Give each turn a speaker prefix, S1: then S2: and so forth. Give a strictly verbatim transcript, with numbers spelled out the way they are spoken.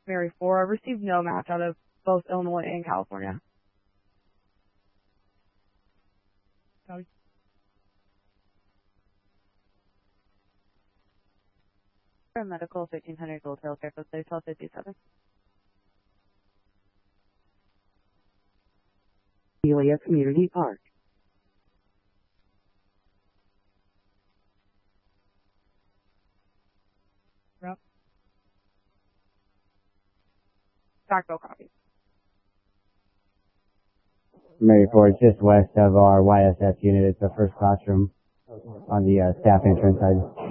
S1: Mary four. I received no match out of both Illinois and California.
S2: Medical fifteen hundred Gold Hill, Fairfield City, twelve fifty-seven.
S3: Celia Community Park.
S1: Yep. Backbill copy.
S4: Mary four, just west of our Y S F unit. It's the first classroom on the uh, staff entrance side.